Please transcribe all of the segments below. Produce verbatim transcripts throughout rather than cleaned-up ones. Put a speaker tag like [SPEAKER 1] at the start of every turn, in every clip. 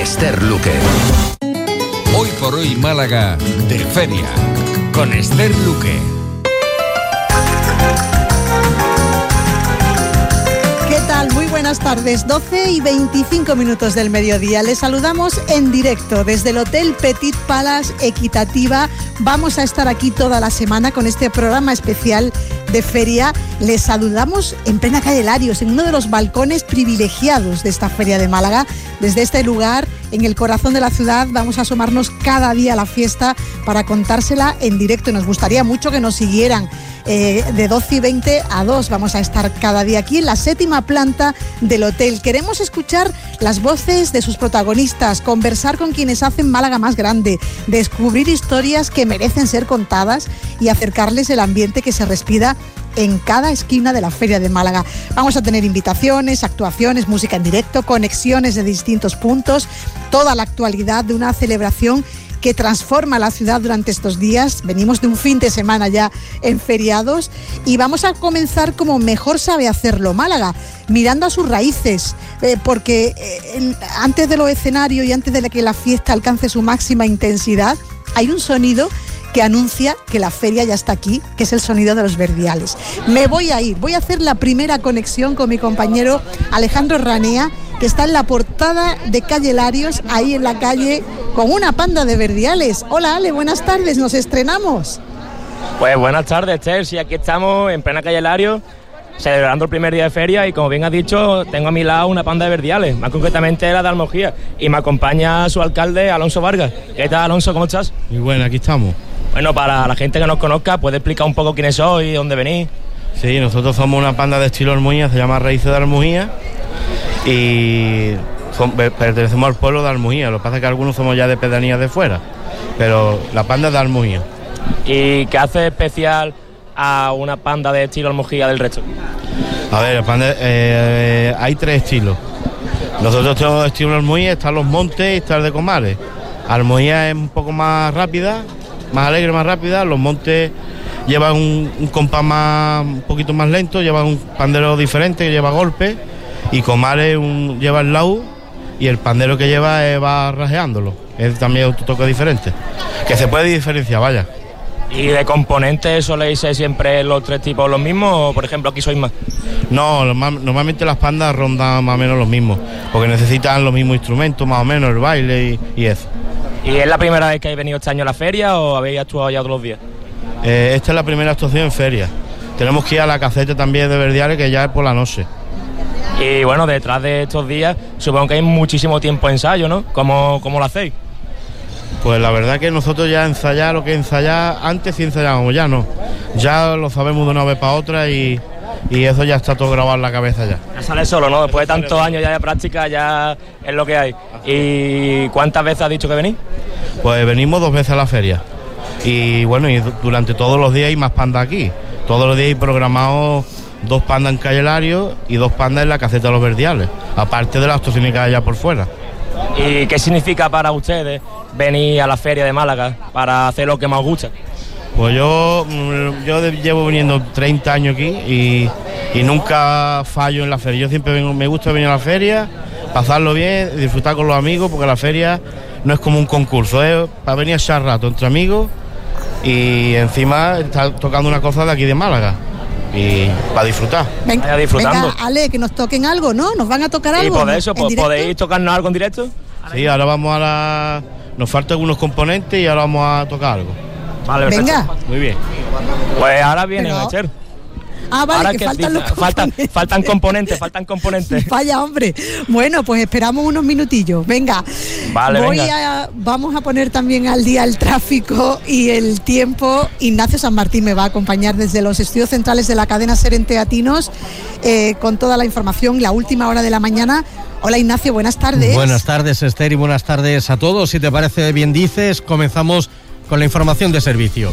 [SPEAKER 1] Esther Luque. Hoy por hoy Málaga de feria con Esther Luque.
[SPEAKER 2] ¿Qué tal? Muy buenas tardes, doce y veinticinco minutos del mediodía. Les saludamos en directo desde el Hotel Petit Palace Equitativa. Vamos a estar aquí toda la semana con este programa especial de feria. Les saludamos en plena calle Larios, en uno de los balcones privilegiados de esta feria de Málaga. Desde este lugar, en el corazón de la ciudad, vamos a asomarnos cada día a la fiesta para contársela en directo. Y nos gustaría mucho que nos siguieran. Eh, de doce y veinte a dos vamos a estar cada día aquí en la séptima planta del hotel. Queremos escuchar las voces de sus protagonistas, conversar con quienes hacen Málaga más grande, descubrir historias que merecen ser contadas y acercarles el ambiente que se respira en cada esquina de la Feria de Málaga. Vamos a tener invitaciones, actuaciones, música en directo, conexiones de distintos puntos, toda la actualidad de una celebración que transforma la ciudad durante estos días. Venimos de un fin de semana ya en feriados y vamos a comenzar como mejor sabe hacerlo Málaga, mirando a sus raíces, eh, porque eh, antes de los escenarios y antes de que la fiesta alcance su máxima intensidad, hay un sonido que anuncia que la feria ya está aquí, que es el sonido de los verdiales. Me voy a ir, voy a hacer la primera conexión con mi compañero Alejandro Ranea, que está en la portada de calle Larios, ahí en la calle, con una panda de verdiales. Hola Ale, buenas tardes, nos estrenamos.
[SPEAKER 3] Pues buenas tardes, Esther, sí, aquí estamos en plena calle Larios, celebrando el primer día de feria y como bien has dicho, tengo a mi lado una panda de verdiales, más concretamente la de Almojía, y me acompaña su alcalde, Alonso Vargas. ¿Qué tal, Alonso, cómo estás?
[SPEAKER 4] Muy bueno, aquí estamos.
[SPEAKER 3] Bueno, para la gente que nos conozca, ¿puede explicar un poco quiénes sois y dónde venís?
[SPEAKER 4] Sí, nosotros somos una panda de estilo Almujía, se llama Raíces de Almujía y son, pertenecemos al pueblo de Almujía. Lo que pasa es que algunos somos ya de pedanías de fuera, pero la panda es de Almujía.
[SPEAKER 3] ¿Y qué hace especial a una panda de estilo Almojía del resto?
[SPEAKER 4] A ver, panda, eh, hay tres estilos. Nosotros tenemos estilo Almujía, están los montes y está el de Comares. Almujía es un poco más rápida, más alegre, más rápida. Los montes llevan un, un compás más, un poquito más lento, llevan un pandero diferente que lleva golpes, y Comares un, lleva el lau y el pandero que lleva eh, va rajeándolo. Es también otro toque diferente, que se puede diferenciar, vaya.
[SPEAKER 3] ¿Y de componentes soléis ser siempre los tres tipos los mismos o por ejemplo aquí sois más?
[SPEAKER 4] No, normalmente las pandas rondan más o menos los mismos, porque necesitan los mismos instrumentos, más o menos, el baile y, y eso.
[SPEAKER 3] ¿Y es la primera vez que habéis venido este año a la feria o habéis actuado ya todos los días?
[SPEAKER 4] Eh, esta es la primera actuación en feria. Tenemos que ir a la caseta también de verdiales, que ya es por la noche.
[SPEAKER 3] Y bueno, detrás de estos días supongo que hay muchísimo tiempo de ensayo, ¿no? ¿Cómo, cómo lo hacéis?
[SPEAKER 4] Pues la verdad que nosotros ya ensayar lo que ensayar antes sí ensayábamos, ya no. Ya lo sabemos de una vez para otra y, y eso ya está todo grabado en la cabeza ya.
[SPEAKER 3] Ya sale solo, ¿no? Después de tantos años ya de práctica ya es lo que hay. ¿Y cuántas veces has dicho que venís?
[SPEAKER 4] Pues venimos dos veces a la feria. Y bueno, y durante todos los días hay más pandas aquí. Todos los días hay programados dos pandas en calle Larios y dos pandas en la caseta de los verdiales, aparte de las actuaciones que hay allá por fuera.
[SPEAKER 3] ¿Y qué significa para ustedes venir a la feria de Málaga para hacer lo que más os gusta?
[SPEAKER 4] Pues yo, yo llevo viniendo treinta años aquí y, y nunca fallo en la feria. Yo siempre vengo, me gusta venir a la feria, pasarlo bien, disfrutar con los amigos, porque la feria no es como un concurso, es para venir a echar rato entre amigos y encima estar tocando una cosa de aquí de Málaga. Y para disfrutar.
[SPEAKER 2] Venga,
[SPEAKER 3] Vaya disfrutando.
[SPEAKER 2] Venga, Ale, que nos toquen algo, ¿no? ¿Nos van a tocar algo?
[SPEAKER 3] Y por eso, ¿no? ¿Podéis tocarnos algo en directo?
[SPEAKER 4] Sí, ahora vamos a la... Nos faltan algunos componentes y ahora vamos a tocar algo.
[SPEAKER 3] Vale, perfecto.
[SPEAKER 2] Venga.
[SPEAKER 4] Muy bien.
[SPEAKER 3] Pues ahora viene,
[SPEAKER 2] Pero...
[SPEAKER 3] Esther.
[SPEAKER 2] Ah, vale,
[SPEAKER 3] ahora
[SPEAKER 2] que,
[SPEAKER 3] que
[SPEAKER 2] faltan
[SPEAKER 3] dice,
[SPEAKER 2] los
[SPEAKER 3] faltan,
[SPEAKER 2] componentes.
[SPEAKER 3] faltan componentes, faltan componentes.
[SPEAKER 2] Vaya, hombre. Bueno, pues esperamos unos minutillos. Venga.
[SPEAKER 3] Vale,
[SPEAKER 2] Voy
[SPEAKER 3] venga.
[SPEAKER 2] A, vamos a poner también al día el tráfico y el tiempo. Ignacio San Martín me va a acompañar desde los estudios centrales de la cadena SER en Teatinos eh, con toda la información, la última hora de la mañana. Hola Ignacio, buenas tardes.
[SPEAKER 5] Buenas tardes, Esther, y buenas tardes a todos. Si te parece bien dices, comenzamos con la información de servicio.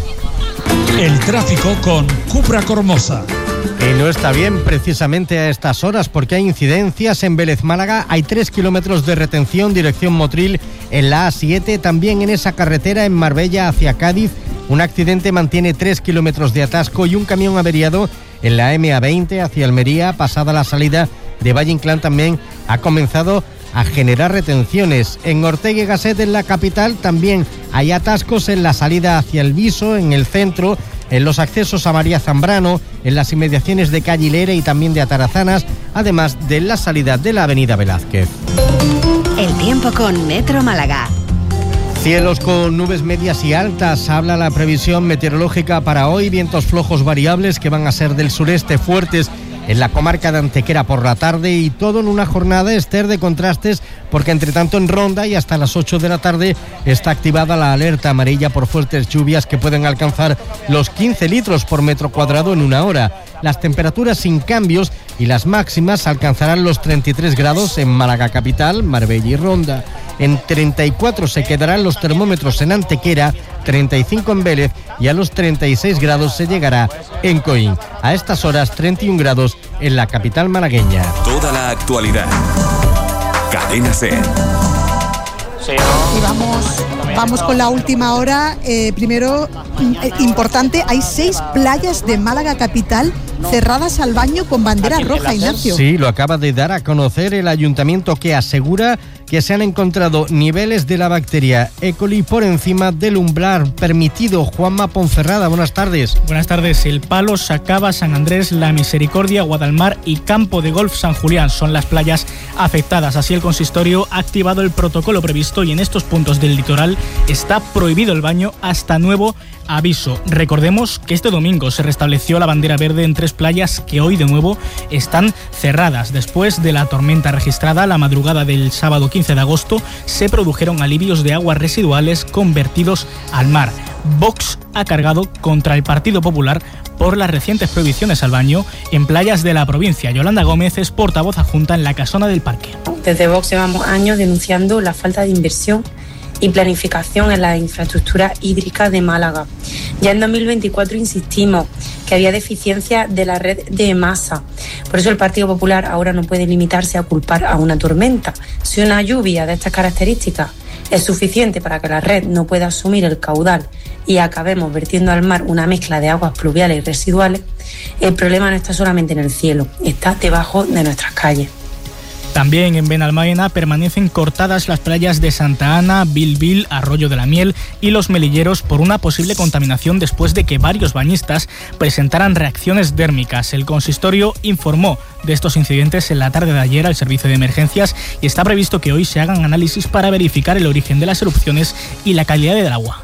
[SPEAKER 6] El tráfico con Cupra Cormosa.
[SPEAKER 5] Y no está bien precisamente a estas horas porque hay incidencias en Vélez Málaga. Hay tres kilómetros de retención dirección Motril en la A siete. También en esa carretera en Marbella hacia Cádiz. Un accidente mantiene tres kilómetros de atasco y un camión averiado en la M A veinte hacia Almería. Pasada la salida de Valle Inclán también ha comenzado a generar retenciones. En Ortega y Gasset, en la capital, también hay atascos en la salida hacia el Viso, en el centro, en los accesos a María Zambrano, en las inmediaciones de Calle Hilera y también de Atarazanas, además de la salida de la avenida Velázquez.
[SPEAKER 7] El tiempo con Metro Málaga.
[SPEAKER 5] Cielos con nubes medias y altas, habla la previsión meteorológica para hoy, vientos flojos variables que van a ser del sureste fuertes en la comarca de Antequera por la tarde, y todo en una jornada, Esther, de contrastes, porque entre tanto en Ronda y hasta las ocho de la tarde está activada la alerta amarilla por fuertes lluvias que pueden alcanzar los quince litros por metro cuadrado en una hora. Las temperaturas sin cambios y las máximas alcanzarán los treinta y tres grados en Málaga capital, Marbella y Ronda. En treinta y cuatro se quedarán los termómetros en Antequera, treinta y cinco en Vélez y a los treinta y seis grados se llegará en Coín. A estas horas treinta y un grados en la capital malagueña.
[SPEAKER 8] Toda la actualidad. Cadena Ser.
[SPEAKER 2] Y vamos, vamos con la última hora. Eh, primero, eh, importante, hay seis playas de Málaga capital cerradas al baño con bandera roja, Ignacio.
[SPEAKER 5] Sí, lo acaba de dar a conocer el ayuntamiento, que asegura que se han encontrado niveles de la bacteria E. coli por encima del umbral permitido. Juanma Ponferrada, buenas tardes.
[SPEAKER 9] Buenas tardes. El Palo, Sacaba, San Andrés, La Misericordia, Guadalmar y Campo de Golf San Julián son las playas afectadas. Así, el consistorio ha activado el protocolo previsto y en estos puntos del litoral está prohibido el baño hasta nuevo aviso. Recordemos que este domingo se restableció la bandera verde en tres playas que hoy de nuevo están cerradas. Después de la tormenta registrada la madrugada del sábado quince de agosto, se produjeron alivios de aguas residuales convertidos al mar. Vox ha cargado contra el Partido Popular por las recientes prohibiciones al baño en playas de la provincia. Yolanda Gómez es portavoz adjunta en la Casona del Parque.
[SPEAKER 10] Desde Vox llevamos años denunciando la falta de inversión y planificación en la infraestructura hídrica de Málaga. Ya en dos mil veinticuatro insistimos que había deficiencia de la red de masa. Por eso el Partido Popular ahora no puede limitarse a culpar a una tormenta. Si una lluvia de estas características es suficiente para que la red no pueda asumir el caudal y acabemos vertiendo al mar una mezcla de aguas pluviales y residuales, el problema no está solamente en el cielo, está debajo de nuestras calles.
[SPEAKER 9] También en Benalmádena permanecen cortadas las playas de Santa Ana, Bilbil, Arroyo de la Miel y Los Melilleros por una posible contaminación después de que varios bañistas presentaran reacciones dérmicas. El consistorio informó de estos incidentes en la tarde de ayer al servicio de emergencias y está previsto que hoy se hagan análisis para verificar el origen de las erupciones y la calidad del agua.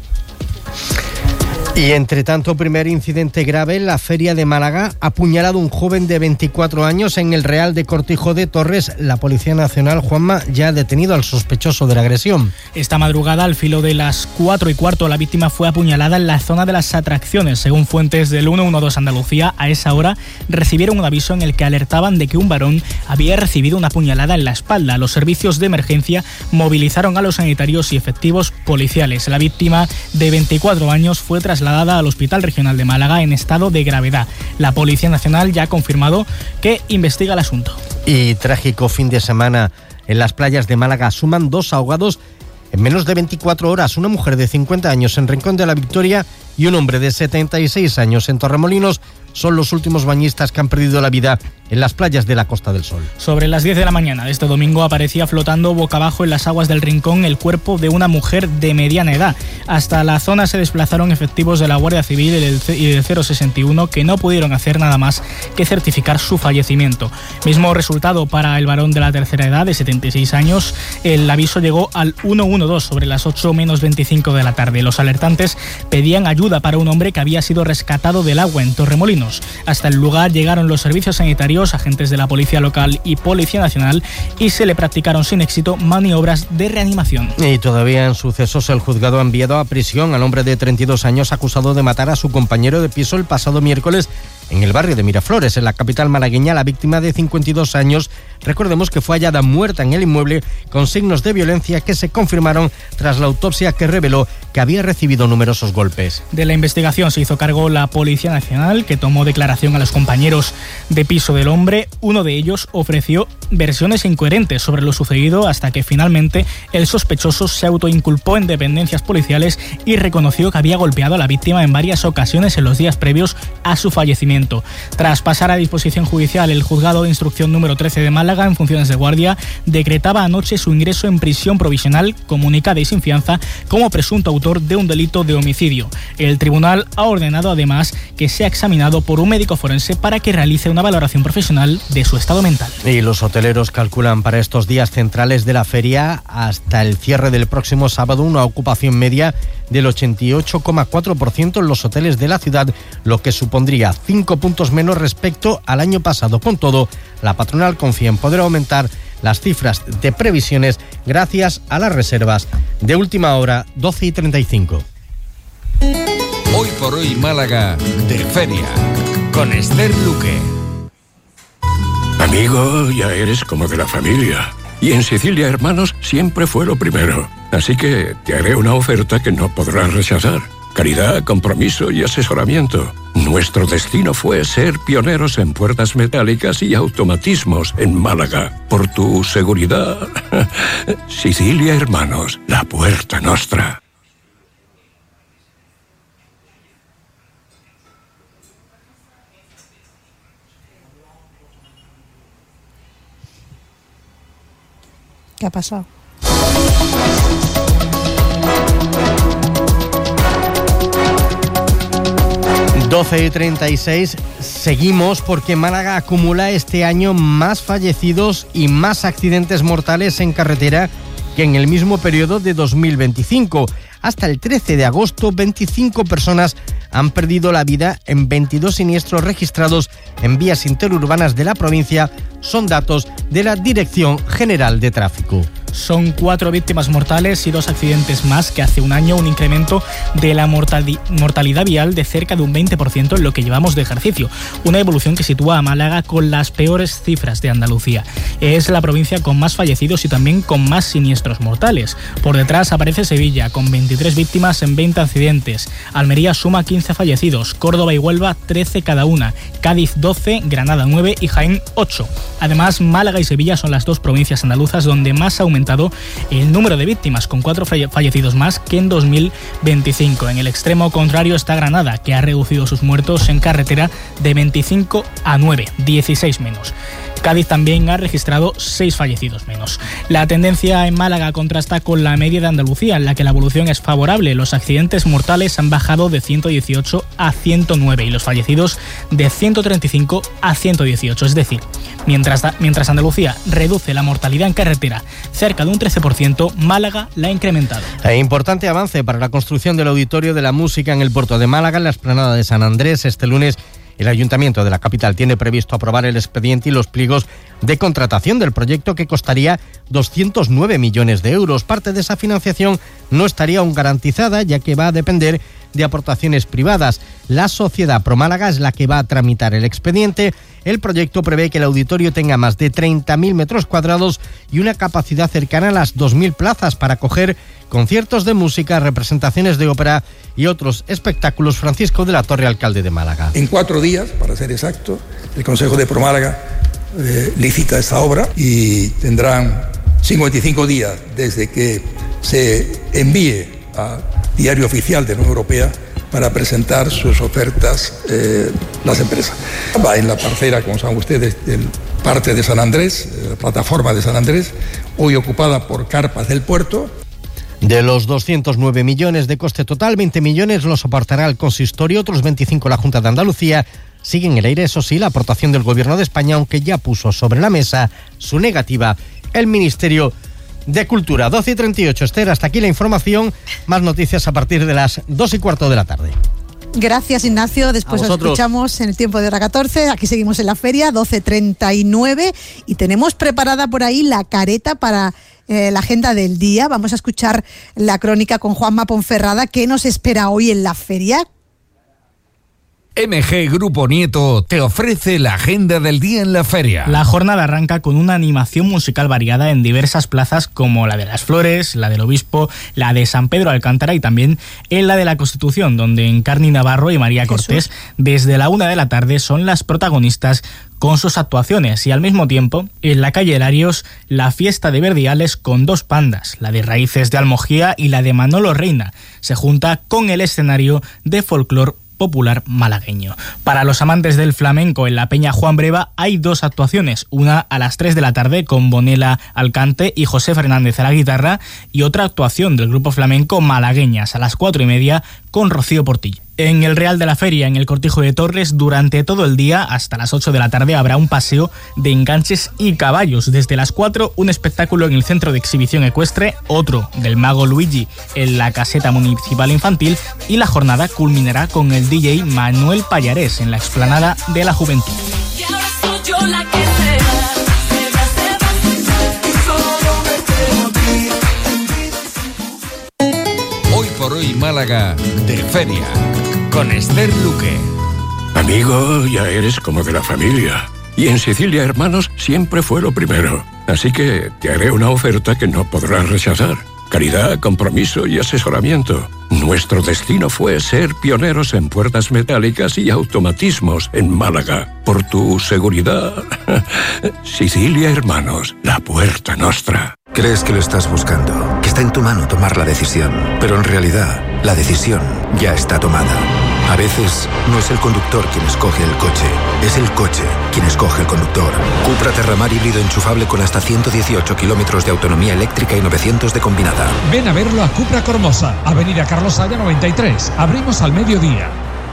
[SPEAKER 5] Y entre tanto, primer incidente grave en la Feria de Málaga. Apuñalado un joven de veinticuatro años en el Real de Cortijo de Torres. La Policía Nacional, Juanma, ya ha detenido al sospechoso de la agresión.
[SPEAKER 9] Esta madrugada, al filo de las cuatro y cuarto, la víctima fue apuñalada en la zona de las atracciones. Según fuentes del uno uno dos Andalucía, a esa hora recibieron un aviso en el que alertaban de que un varón había recibido una puñalada en la espalda. Los servicios de emergencia movilizaron a los sanitarios y efectivos policiales. La víctima, de veinticuatro años, fue trasladada al Hospital Regional de Málaga en estado de gravedad. La Policía Nacional ya ha confirmado que investiga el asunto.
[SPEAKER 5] Y trágico fin de semana en las playas de Málaga. Suman dos ahogados en menos de veinticuatro horas. Una mujer de cincuenta años en Rincón de la Victoria y un hombre de setenta y seis años en Torremolinos son los últimos bañistas que han perdido la vida en las playas de la Costa del Sol.
[SPEAKER 9] Sobre las diez de la mañana de este domingo aparecía flotando boca abajo en las aguas del Rincón el cuerpo de una mujer de mediana edad. Hasta la zona se desplazaron efectivos de la Guardia Civil y del, y del cero sesenta y uno que no pudieron hacer nada más que certificar su fallecimiento. Mismo resultado para el varón de la tercera edad, de setenta y seis años. El aviso llegó al uno uno dos sobre las ocho menos veinticinco de la tarde. Los alertantes pedían ayuda para un hombre que había sido rescatado del agua en Torremolinos. Hasta el lugar llegaron los servicios sanitarios, agentes de la Policía Local y Policía Nacional y se le practicaron sin éxito maniobras de reanimación.
[SPEAKER 5] Y todavía en sucesos, el juzgado ha enviado a prisión al hombre de treinta y dos años acusado de matar a su compañero de piso el pasado miércoles en el barrio de Miraflores, en la capital malagueña. La víctima, de cincuenta y dos años, recordemos que fue hallada muerta en el inmueble con signos de violencia que se confirmaron tras la autopsia que reveló que había recibido numerosos golpes.
[SPEAKER 9] De la investigación se hizo cargo la Policía Nacional, que tomó declaración a los compañeros de piso del hombre. Uno de ellos ofreció versiones incoherentes sobre lo sucedido hasta que finalmente el sospechoso se autoinculpó en dependencias policiales y reconoció que había golpeado a la víctima en varias ocasiones en los días previos a su fallecimiento. ayuntamiento. Tras pasar a disposición judicial, el juzgado de instrucción número trece de Málaga, en funciones de guardia, decretaba anoche su ingreso en prisión provisional, comunicada y sin fianza, como presunto autor de un delito de homicidio. El tribunal ha ordenado además que sea examinado por un médico forense para que realice una valoración profesional de su estado mental.
[SPEAKER 5] Y los hoteleros calculan para estos días centrales de la feria hasta el cierre del próximo sábado una ocupación media del ochenta y ocho coma cuatro por ciento en los hoteles de la ciudad, lo que supondría cinco puntos menos respecto al año pasado. Con todo, la patronal confía en poder aumentar las cifras de previsiones gracias a las reservas de última hora, doce y treinta y cinco.
[SPEAKER 1] Hoy por hoy Málaga de feria, con Esther Luque.
[SPEAKER 11] Amigo, ya eres como de la familia. Y en Sicilia Hermanos siempre fue lo primero. Así que te haré una oferta que no podrás rechazar. Calidad, compromiso y asesoramiento. Nuestro destino fue ser pioneros en puertas metálicas y automatismos en Málaga. Por tu seguridad, Sicilia Hermanos, la puerta nostra.
[SPEAKER 2] ¿Qué ha pasado?
[SPEAKER 5] doce y treinta y seis, seguimos porque Málaga acumula este año más fallecidos y más accidentes mortales en carretera que en el mismo periodo de dos mil veinticinco. Hasta el trece de agosto, veinticinco personas han perdido la vida en veintidós siniestros registrados en vías interurbanas de la provincia. Son datos de la Dirección General de Tráfico.
[SPEAKER 9] Son cuatro víctimas mortales y dos accidentes más que hace un año, un incremento de la mortali- mortalidad vial de cerca de un veinte por ciento en lo que llevamos de ejercicio. Una evolución que sitúa a Málaga con las peores cifras de Andalucía. Es la provincia con más fallecidos y también con más siniestros mortales. Por detrás aparece Sevilla, con veintitrés víctimas en veinte accidentes. Almería suma quince fallecidos, Córdoba y Huelva trece cada una, Cádiz doce, Granada nueve y Jaén ocho. Además, Málaga y Sevilla son las dos provincias andaluzas donde más ha aumentado el número de víctimas, con cuatro fallecidos más que en dos mil veinticinco. En el extremo contrario está Granada, que ha reducido sus muertos en carretera de veinticinco a nueve, dieciséis menos. Cádiz también ha registrado seis fallecidos menos. La tendencia en Málaga contrasta con la media de Andalucía, en la que la evolución es favorable. Los accidentes mortales han bajado de ciento dieciocho a ciento nueve y los fallecidos de ciento treinta y cinco a ciento dieciocho. Es decir, mientras, mientras Andalucía reduce la mortalidad en carretera cerca de un trece por ciento, Málaga la ha incrementado.
[SPEAKER 5] E importante avance para la construcción del Auditorio de la Música en el puerto de Málaga, en la explanada de San Andrés. Este lunes el Ayuntamiento de la capital tiene previsto aprobar el expediente y los pliegos de contratación del proyecto, que costaría doscientos nueve millones de euros. Parte de esa financiación no estaría aún garantizada, ya que va a depender de aportaciones privadas. La sociedad Promálaga es la que va a tramitar el expediente. El proyecto prevé que el auditorio tenga más de treinta mil metros cuadrados y una capacidad cercana a las dos mil plazas para acoger conciertos de música, representaciones de ópera y otros espectáculos. Francisco de la Torre, alcalde de Málaga.
[SPEAKER 12] En cuatro días, para ser exacto, el Consejo de Promálaga eh, licita esta obra y tendrán cincuenta y cinco días desde que se envíe a Diario Oficial de la Unión Europea para presentar sus ofertas eh, las empresas. Va en la parcela, como saben ustedes, del parte de San Andrés, la plataforma de San Andrés, hoy ocupada por carpas del puerto.
[SPEAKER 5] De los doscientos nueve millones de coste total, veinte millones los aportará el consistorio, otros veinticinco la Junta de Andalucía. Sigue en el aire, eso sí, la aportación del Gobierno de España, aunque ya puso sobre la mesa su negativa el Ministerio de Cultura. doce y treinta y ocho, Esther, hasta aquí la información. Más noticias a partir de las dos y cuarto de la tarde.
[SPEAKER 2] Gracias, Ignacio. Después nos escuchamos en el tiempo de hora catorce. Aquí seguimos en la feria, doce treinta y nueve. Y tenemos preparada por ahí la careta para eh, la agenda del día. Vamos a escuchar la crónica con Juanma Ponferrada. ¿Qué nos espera hoy en la feria?
[SPEAKER 1] M G Grupo Nieto te ofrece la agenda del día en la feria.
[SPEAKER 9] La jornada arranca con una animación musical variada en diversas plazas, como la de Las Flores, la del Obispo, la de San Pedro Alcántara y también en la de la Constitución, donde Encarni Navarro y María Cortés, Jesús, desde la una de la tarde son las protagonistas con sus actuaciones. Y al mismo tiempo, en la calle Larios, la fiesta de Verdiales con dos pandas, la de Raíces de Almojía y la de Manolo Reina, se junta con el escenario de folclor popular malagueño. Para los amantes del flamenco, en la Peña Juan Breva hay dos actuaciones, una a las tres de la tarde con Bonela al cante y José Fernández a la guitarra, y otra actuación del grupo flamenco Malagueñas a las cuatro y media con Rocío Portillo. En el Real de la Feria, en el Cortijo de Torres, durante todo el día, hasta las ocho de la tarde, habrá un paseo de enganches y caballos. Desde las cuatro, un espectáculo en el Centro de Exhibición Ecuestre, otro del Mago Luigi en la Caseta Municipal Infantil, y la jornada culminará con el D J Manuel Pallarés en la Explanada de la Juventud.
[SPEAKER 1] Hoy por hoy Málaga de feria con Esther Luque.
[SPEAKER 11] Amigo, ya eres como de la familia. Y en Sicilia Hermanos siempre fue lo primero. Así que te haré una oferta que no podrás rechazar. Calidad, compromiso y asesoramiento. Nuestro destino fue ser pioneros en puertas metálicas y automatismos en Málaga. Por tu seguridad, Sicilia Hermanos, la puerta nostra.
[SPEAKER 13] Crees que lo estás buscando, que está en tu mano tomar la decisión, pero en realidad la decisión ya está tomada. A veces no es el conductor quien escoge el coche, es el coche quien escoge el conductor. Cupra Terramar híbrido enchufable con hasta ciento dieciocho kilómetros de autonomía eléctrica y novecientos de combinada.
[SPEAKER 6] Ven a verlo a Cupra Cormosa, Avenida Carlos Haya noventa y tres. Abrimos al mediodía.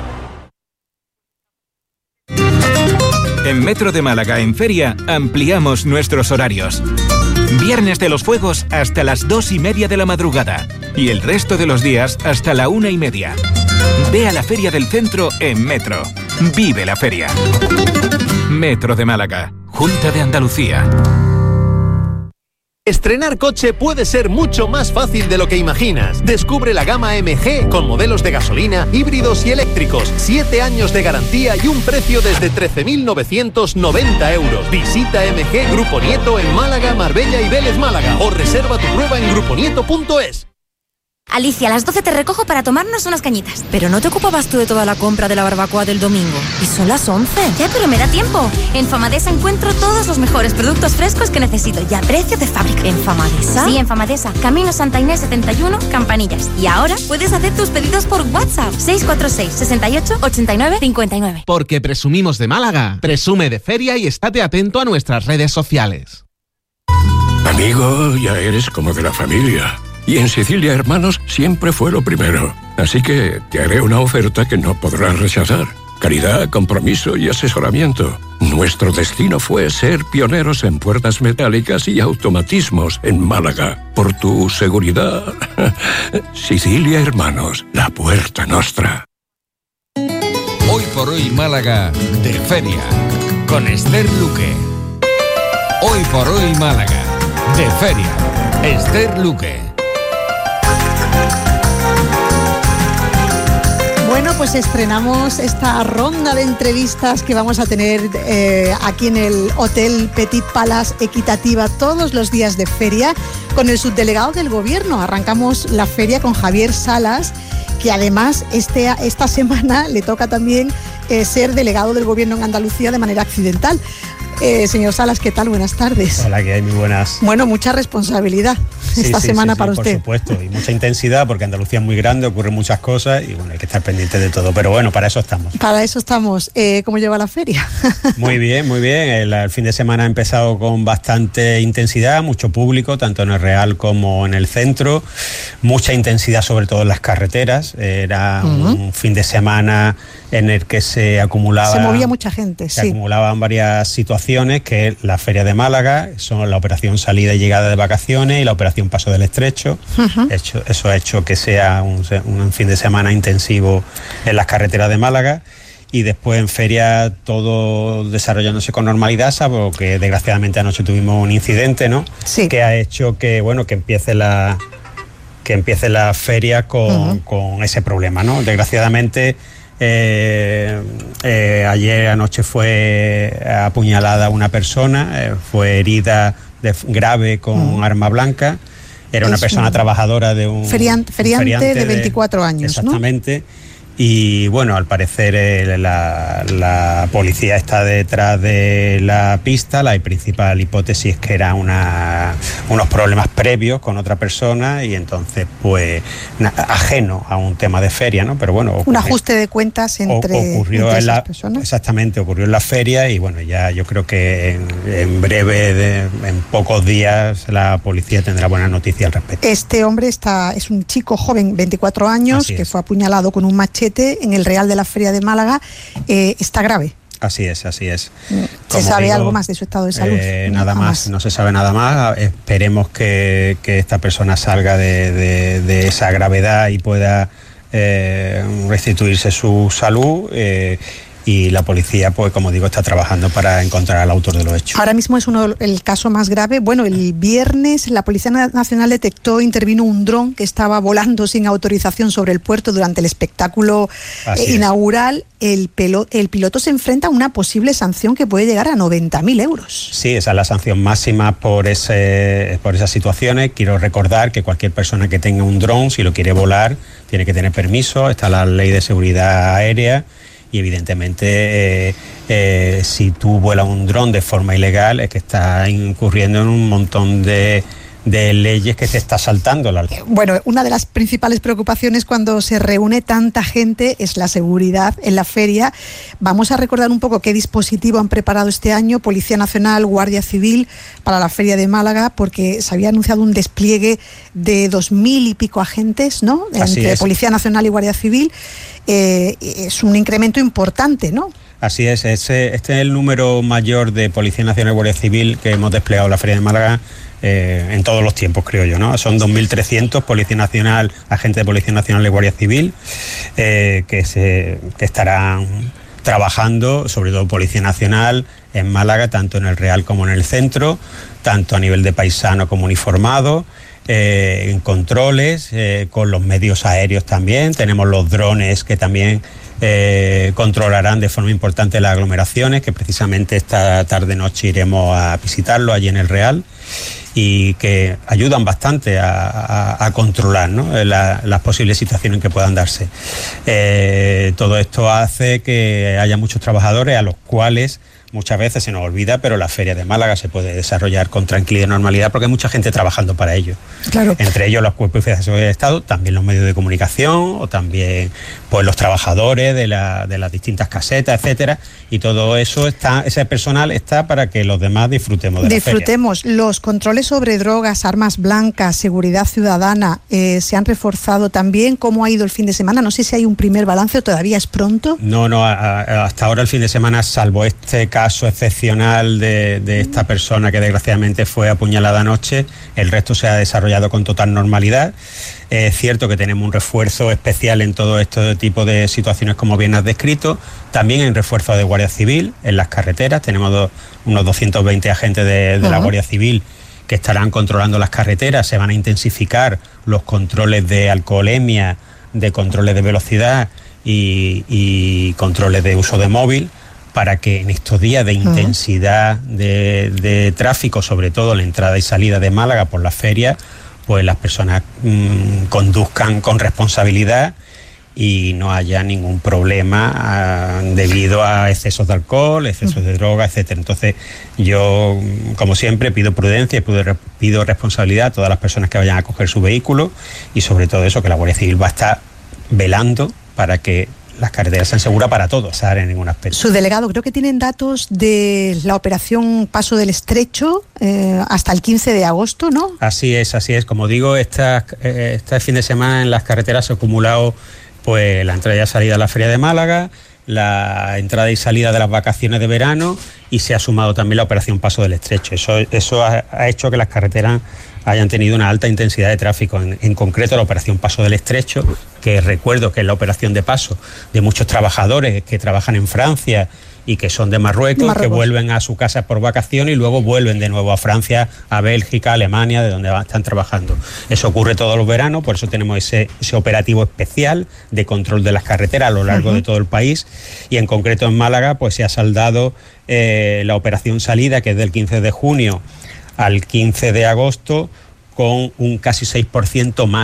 [SPEAKER 14] En Metro de Málaga en Feria ampliamos nuestros horarios. Viernes de los Fuegos hasta las dos y media de la madrugada y el resto de los días hasta la una y media. Ve a la Feria del Centro en Metro. Vive la feria. Metro de Málaga, Junta de Andalucía.
[SPEAKER 15] Estrenar coche puede ser mucho más fácil de lo que imaginas. Descubre la gama M G con modelos de gasolina, híbridos y eléctricos. Siete años de garantía y un precio desde trece mil novecientos noventa euros. Visita M G Grupo Nieto en Málaga, Marbella y Vélez Málaga o reserva tu prueba en grupo nieto punto es.
[SPEAKER 16] Alicia, a las doce te recojo para tomarnos unas cañitas. Pero no te ocupabas tú de toda la compra de la barbacoa del domingo. Y son las once. Ya, pero me da tiempo. En Famadesa encuentro todos los mejores productos frescos que necesito y a precio de fábrica. ¿En Famadesa? Sí, en Famadesa. Camino Santa Inés setenta y uno, Campanillas. Y ahora puedes hacer tus pedidos por WhatsApp. seis cuatro seis, sesenta y ocho, ochenta y nueve, cincuenta y nueve.
[SPEAKER 17] Porque presumimos de Málaga. Presume de feria y estate atento a nuestras redes sociales.
[SPEAKER 11] Amigo, ya eres como de la familia. Y en Sicilia Hermanos siempre fue lo primero. Así que te haré una oferta que no podrás rechazar. Calidad, compromiso y asesoramiento. Nuestro destino fue ser pioneros en puertas metálicas y automatismos en Málaga. Por tu seguridad, Sicilia Hermanos, la puerta nostra.
[SPEAKER 1] Hoy por hoy Málaga de feria con Esther Luque. Hoy por hoy Málaga de feria. Esther Luque.
[SPEAKER 2] Bueno, pues estrenamos esta ronda de entrevistas que vamos a tener eh, aquí en el Hotel Petit Palace Equitativa todos los días de feria con el subdelegado del Gobierno. Arrancamos la feria con Javier Salas, que además este, esta semana le toca también eh, ser delegado del Gobierno en Andalucía de manera accidental. Eh, señor Salas, ¿qué tal? Buenas tardes.
[SPEAKER 18] Hola, ¿qué hay? Muy buenas.
[SPEAKER 2] Bueno, mucha responsabilidad sí, esta sí, semana sí, sí, para
[SPEAKER 18] por
[SPEAKER 2] usted.
[SPEAKER 18] Por supuesto, y mucha intensidad porque Andalucía es muy grande, ocurren muchas cosas y bueno, hay que estar pendiente de todo, pero bueno, para eso estamos.
[SPEAKER 2] Para eso estamos. Eh, ¿Cómo lleva la feria?
[SPEAKER 18] Muy bien, muy bien. El, el fin de semana ha empezado con bastante intensidad, mucho público, tanto en el Real como en el centro, mucha intensidad sobre todo en las carreteras. Era uh-huh. un fin de semana en el que se acumulaba...
[SPEAKER 2] Se movía mucha gente,
[SPEAKER 18] se
[SPEAKER 2] sí.
[SPEAKER 18] acumulaban varias situaciones, que es la Feria de Málaga, son la operación salida y llegada de vacaciones y la operación Paso del Estrecho. Uh-huh. Hecho, eso ha hecho que sea un, un fin de semana intensivo en las carreteras de Málaga. Y después en feria todo desarrollándose con normalidad, salvo que desgraciadamente anoche tuvimos un incidente, ¿no?
[SPEAKER 2] Sí.
[SPEAKER 18] Que ha hecho que, bueno, que empiece la... que empiece la feria con, uh-huh. con ese problema, ¿no? Desgraciadamente... Eh, eh, ayer anoche fue apuñalada una persona, eh, fue herida de, grave con mm. arma blanca. Era una es persona un trabajadora de un
[SPEAKER 2] feriante, feriante, feriante de veinticuatro años,
[SPEAKER 18] exactamente, Y bueno, al parecer eh, la, la policía está detrás de la pista. La principal hipótesis es que era una, unos problemas previos con otra persona y entonces pues na, ajeno a un tema de feria, ¿no? Pero bueno, ocurrió,
[SPEAKER 2] un ajuste de cuentas entre,
[SPEAKER 18] ocurrió
[SPEAKER 2] entre
[SPEAKER 18] en la,
[SPEAKER 2] esas personas.
[SPEAKER 18] Exactamente, ocurrió en la feria y bueno, ya yo creo que en, en breve, de, en pocos días, la policía tendrá buenas noticias al respecto.
[SPEAKER 2] Este hombre está, es un chico joven, veinticuatro años, que fue apuñalado con un machete en el Real de la Feria de Málaga. Eh, está grave.
[SPEAKER 18] Así es, así es.
[SPEAKER 2] ¿Se
[SPEAKER 18] Como
[SPEAKER 2] sabe
[SPEAKER 18] digo,
[SPEAKER 2] algo más de su estado de salud?
[SPEAKER 18] Eh, nada más, más, no se sabe nada más. Esperemos que, que esta persona salga de, de, de esa gravedad y pueda eh, restituirse su salud. Eh, y la policía, pues como digo, está trabajando para encontrar al autor de los hechos.
[SPEAKER 2] Ahora mismo es uno el caso más grave. Bueno, el viernes la Policía Nacional detectó, intervino un dron que estaba volando sin autorización sobre el puerto durante el espectáculo eh, inaugural. El, pelo, el piloto se enfrenta a una posible sanción que puede llegar a noventa mil euros.
[SPEAKER 18] Sí, esa es la sanción máxima por, ese, por esas situaciones. Quiero recordar que cualquier persona que tenga un dron, si lo quiere volar, tiene que tener permiso. Está la ley de seguridad aérea. Y evidentemente eh, eh, si tú vuelas un dron de forma ilegal es que estás incurriendo en un montón de, de leyes que te está saltando la ley.
[SPEAKER 2] Bueno, una de las principales preocupaciones cuando se reúne tanta gente es la seguridad en la feria. Vamos a recordar un poco qué dispositivo han preparado este año Policía Nacional, Guardia Civil para la Feria de Málaga, porque se había anunciado un despliegue de dos mil y pico agentes, ¿no? Entre Policía Nacional y Guardia Civil. Eh, es un incremento importante, ¿no?
[SPEAKER 18] Así es, ese, este es el número mayor de Policía Nacional y Guardia Civil que hemos desplegado en la Feria de Málaga eh, en todos los tiempos, creo yo, ¿no? Son dos mil trescientos Policía Nacional, agentes de Policía Nacional y Guardia Civil eh, que, se, que estarán trabajando, sobre todo Policía Nacional en Málaga, tanto en el Real como en el centro, tanto a nivel de paisano como uniformado. Eh, en controles, eh, con los medios aéreos también. Tenemos los drones que también eh, controlarán de forma importante las aglomeraciones, que precisamente esta tarde-noche iremos a visitarlo allí en el Real, y que ayudan bastante a, a, a controlar, ¿no? la, las posibles situaciones que puedan darse. Eh, todo esto hace que haya muchos trabajadores a los cuales muchas veces se nos olvida, pero la Feria de Málaga se puede desarrollar con tranquilidad y normalidad porque hay mucha gente trabajando para ello. Claro. Entre ellos los cuerpos y fuerzas de seguridad del Estado, también los medios de comunicación o también pues los trabajadores de, la, de las distintas casetas, etcétera. Y todo eso está, ese personal está para que los demás disfrutemos de
[SPEAKER 2] Disfrutemos.
[SPEAKER 18] la feria.
[SPEAKER 2] Los controles sobre drogas, armas blancas, seguridad ciudadana eh, se han reforzado también. ¿Cómo ha ido el fin de semana? No sé si hay un primer balance o todavía es pronto.
[SPEAKER 18] No, no, a, a, hasta ahora el fin de semana, salvo este caso excepcional de, de esta persona que desgraciadamente fue apuñalada anoche, el resto se ha desarrollado con total normalidad. Es cierto que tenemos un refuerzo especial en todo este tipo de situaciones, como bien has descrito. También en refuerzo de Guardia Civil en las carreteras. Tenemos do, unos doscientos veinte agentes de, de uh-huh. la Guardia Civil que estarán controlando las carreteras. Se van a intensificar los controles de alcoholemia, de controles de velocidad y, y controles de uso de móvil, para que en estos días de intensidad de, de tráfico, sobre todo en la entrada y salida de Málaga por la feria, pues las personas mmm, conduzcan con responsabilidad y no haya ningún problema uh, debido a excesos de alcohol, excesos de droga, etcétera. Entonces yo, como siempre, pido prudencia y pido, pido responsabilidad a todas las personas que vayan a coger su vehículo, y sobre todo eso, que la Guardia Civil va a estar velando para que las carreteras sean seguras para todos, ¿sabes? En ningún aspecto.
[SPEAKER 2] Su delegado, creo que tienen datos de la operación Paso del Estrecho eh, hasta el quince de agosto, ¿no?
[SPEAKER 18] Así es, así es. Como digo, esta, eh, este fin de semana en las carreteras se ha acumulado pues la entrada y salida a la Feria de Málaga, la entrada y salida de las vacaciones de verano, y se ha sumado también la operación Paso del Estrecho. Eso, eso ha, ha hecho que las carreteras hayan tenido una alta intensidad de tráfico, en, en concreto la operación Paso del Estrecho, que recuerdo que es la operación de paso de muchos trabajadores que trabajan en Francia y que son de Marruecos, Marruecos, que vuelven a su casa por vacaciones y luego vuelven de nuevo a Francia, a Bélgica, a Alemania, de donde están trabajando. Eso ocurre todos los veranos, por eso tenemos ese, ese operativo especial de control de las carreteras a lo largo uh-huh. de todo el país, y en concreto en Málaga pues se ha saldado eh, la operación salida, que es del quince de junio al quince de agosto, con un casi seis por ciento más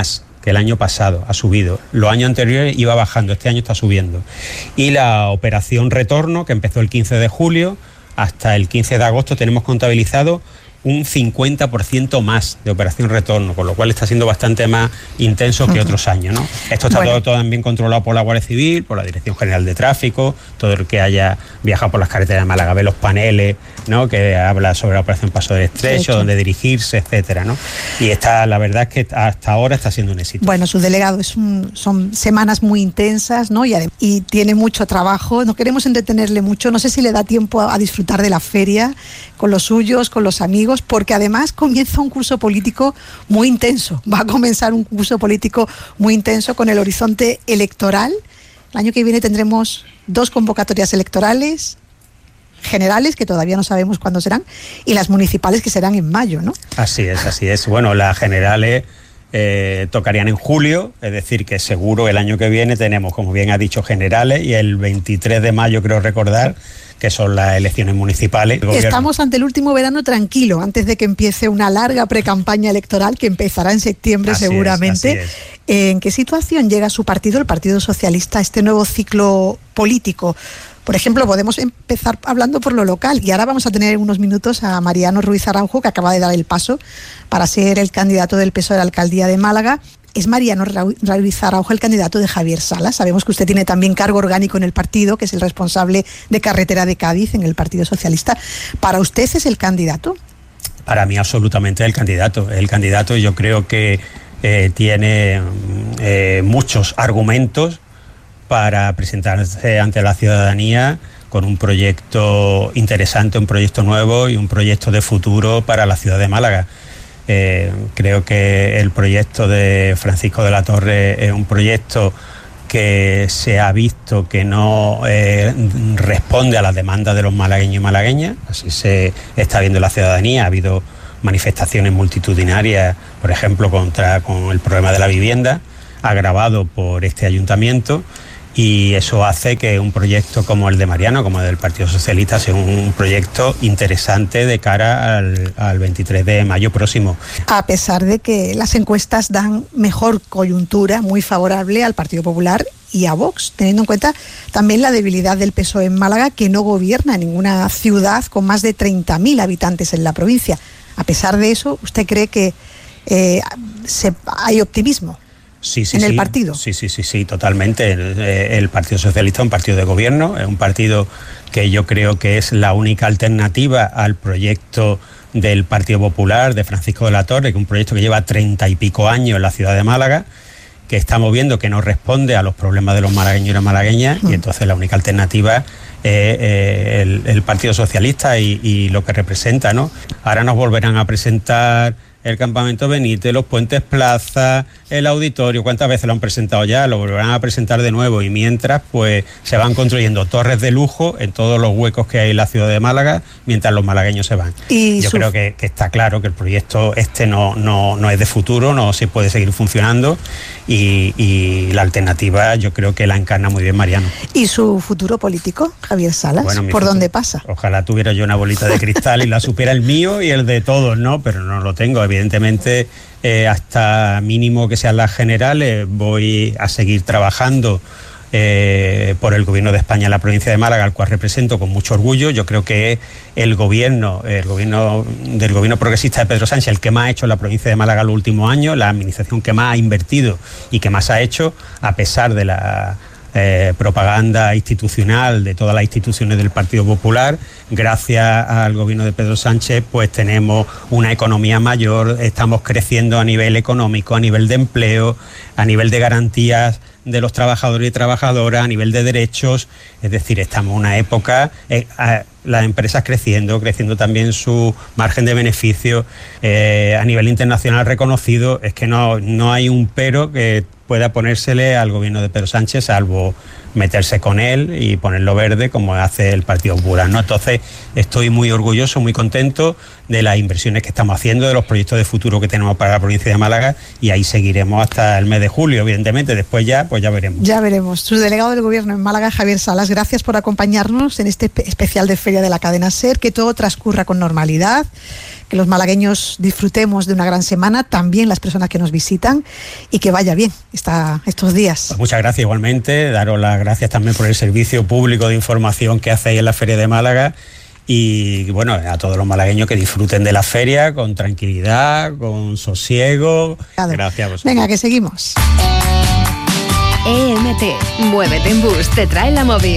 [SPEAKER 18] que el año pasado, ha subido. Los años anteriores iba bajando, este año está subiendo. Y la operación retorno, que empezó el quince de julio, hasta el quince de agosto tenemos contabilizado un cincuenta por ciento más de operación retorno, con lo cual está siendo bastante más intenso que otros años, ¿no? Esto está bueno. todo, todo también controlado por la Guardia Civil, por la Dirección General de Tráfico, todo el que haya viajado por las carreteras de Málaga ve los paneles, ¿no?, que habla sobre la operación Paso del Estrecho, sí, dónde dirigirse, etcétera, ¿no? Y está, la verdad es que hasta ahora está siendo un éxito.
[SPEAKER 2] Bueno, su delegado es un, son semanas muy intensas, ¿no? Y, y tiene mucho trabajo. No queremos entretenerle mucho. No sé si le da tiempo a, a disfrutar de la feria con los suyos, con los amigos, porque además comienza un curso político muy intenso. Va a comenzar un curso político muy intenso con el horizonte electoral. El año que viene tendremos dos convocatorias electorales generales, que todavía no sabemos cuándo serán, y las municipales, que serán en mayo, ¿no?
[SPEAKER 18] Así es, así es. Bueno, las generales eh, tocarían en julio, es decir, que seguro el año que viene tenemos, como bien ha dicho, generales, y el veintitrés de mayo, creo recordar, que son las elecciones municipales.
[SPEAKER 2] Estamos ante el último verano tranquilo, antes de que empiece una larga precampaña electoral que empezará en septiembre, así seguramente. Es, así es. ¿En qué situación llega su partido, el Partido Socialista, a este nuevo ciclo político? Por ejemplo, podemos empezar hablando por lo local, y ahora vamos a tener unos minutos a Mariano Ruiz Araujo, que acaba de dar el paso para ser el candidato del P S O E a la alcaldía de Málaga. Es Mariano Ruiz Araujo el candidato de Javier Salas. Sabemos que usted tiene también cargo orgánico en el partido, que es el responsable de carretera de Cádiz en el Partido Socialista. ¿Para usted es el candidato?
[SPEAKER 18] Para mí absolutamente el candidato. El candidato, yo creo que eh, tiene eh, muchos argumentos para presentarse ante la ciudadanía con un proyecto interesante, un proyecto nuevo y un proyecto de futuro para la ciudad de Málaga. Eh, creo que el proyecto de Francisco de la Torre es un proyecto que se ha visto que no eh, responde a las demandas de los malagueños y malagueñas, así se está viendo la ciudadanía. Ha habido manifestaciones multitudinarias, por ejemplo, contra con el problema de la vivienda, agravado por este ayuntamiento, y eso hace que un proyecto como el de Mariano, como el del Partido Socialista, sea un proyecto interesante de cara al, al veintitrés de mayo próximo.
[SPEAKER 2] A pesar de que las encuestas dan mejor coyuntura, muy favorable al Partido Popular y a Vox, teniendo en cuenta también la debilidad del P S O E en Málaga, que no gobierna ninguna ciudad con más de treinta mil habitantes en la provincia. A pesar de eso, ¿usted cree que eh, se, hay optimismo?
[SPEAKER 18] Sí, sí,
[SPEAKER 2] en el
[SPEAKER 18] sí.
[SPEAKER 2] partido.
[SPEAKER 18] Sí, sí, sí, sí, totalmente. El, el Partido Socialista es un partido de gobierno, es un partido que yo creo que es la única alternativa al proyecto del Partido Popular de Francisco de la Torre, que es un proyecto que lleva treinta y pico años en la ciudad de Málaga, que estamos viendo que no responde a los problemas de los malagueños y las malagueñas, mm. y entonces la única alternativa es eh, el, el Partido Socialista y, y lo que representa, ¿no? Ahora nos volverán a presentar el Campamento Benítez, los Puentes Plaza, el auditorio. ¿Cuántas veces lo han presentado ya? Lo volverán a presentar de nuevo, y mientras pues se van construyendo torres de lujo en todos los huecos que hay en la ciudad de Málaga, mientras los malagueños se van. Y yo su... creo que, que está claro que el proyecto este no, no, no es de futuro, no se puede seguir funcionando, y, y la alternativa yo creo que la encarna muy bien Mariano.
[SPEAKER 2] ¿Y su futuro político, Javier Salas? Bueno, ¿por futuro, dónde pasa?
[SPEAKER 18] Ojalá tuviera yo una bolita de cristal y la supiera el mío y el de todos, ¿no? Pero no lo tengo. Evidentemente, eh, hasta mínimo que sean las generales, voy a seguir trabajando eh, por el Gobierno de España en la provincia de Málaga, al cual represento con mucho orgullo. Yo creo que el gobierno, el gobierno del gobierno progresista de Pedro Sánchez, el que más ha hecho en la provincia de Málaga los últimos años, la administración que más ha invertido y que más ha hecho, a pesar de la Eh, propaganda institucional de todas las instituciones del Partido Popular. Gracias al gobierno de Pedro Sánchez pues tenemos una economía mayor, estamos creciendo a nivel económico, a nivel de empleo, a nivel de garantías de los trabajadores y trabajadoras, a nivel de derechos. Es decir, estamos en una época, eh, a, las empresas creciendo, creciendo también su margen de beneficio, eh, a nivel internacional reconocido. Es que no, no hay un pero que pueda ponérsele al gobierno de Pedro Sánchez, salvo meterse con él y ponerlo verde como hace el Partido Popular, ¿no? Entonces estoy muy orgulloso, muy contento de las inversiones que estamos haciendo, de los proyectos de futuro que tenemos para la provincia de Málaga, y ahí seguiremos hasta el mes de julio, evidentemente. Después ya, pues ya veremos.
[SPEAKER 2] Ya veremos. Su delegado del Gobierno en Málaga, Javier Salas, gracias por acompañarnos en este especial de Feria de la Cadena SER, que todo transcurra con normalidad, que los malagueños disfrutemos de una gran semana, también las personas que nos visitan, y que vaya bien esta, estos días.
[SPEAKER 18] Pues muchas gracias igualmente, daros las gracias también por el servicio público de información que hacéis en la Feria de Málaga, y bueno, a todos los malagueños que disfruten de la feria con tranquilidad, con sosiego. Claro. Gracias a vosotros.
[SPEAKER 2] Venga, que seguimos.
[SPEAKER 7] E M T, muévete en bus, te trae la móvil.